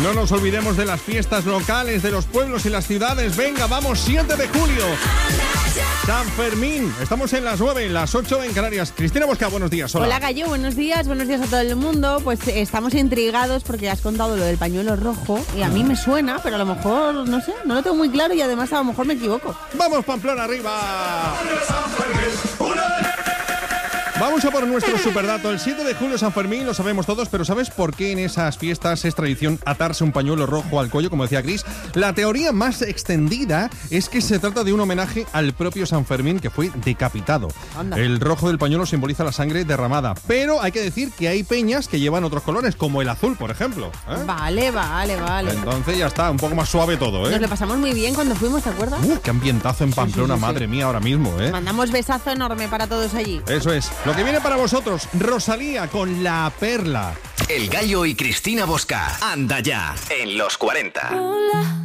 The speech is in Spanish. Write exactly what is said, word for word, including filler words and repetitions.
No nos olvidemos de las fiestas locales, de los pueblos y las ciudades. Venga, vamos, siete de julio. San Fermín. Estamos en las nueve, en las ocho en Canarias. Cristina Bosca, buenos días. Hola. Hola, Gallo, buenos días. Buenos días a todo el mundo. Pues eh, estamos intrigados porque has contado lo del pañuelo rojo y a mí me suena, pero a lo mejor, no sé, no lo tengo muy claro y además a lo mejor me equivoco. ¡Vamos, Pamplona, arriba! Vamos a por nuestro superdato. El siete de julio, San Fermín, lo sabemos todos, pero ¿sabes por qué en esas fiestas es tradición atarse un pañuelo rojo al cuello, como decía Chris? La teoría más extendida es que se trata de un homenaje al propio San Fermín, que fue decapitado. Anda. El rojo del pañuelo simboliza la sangre derramada, pero hay que decir que hay peñas que llevan otros colores, como el azul, por ejemplo. ¿eh? Vale, vale, vale. Entonces ya está, un poco más suave todo, ¿eh? Nos lo pasamos muy bien cuando fuimos, ¿te acuerdas? Uh, qué ambientazo en Pamplona, sí, sí, sí. madre mía, ahora mismo, ¿eh? Mandamos besazo enorme para todos allí. Eso es. Lo que viene para vosotros, Rosalía con La Perla. El Gallo y Cristina Bosca. Anda ya, en los cuarenta. Hola.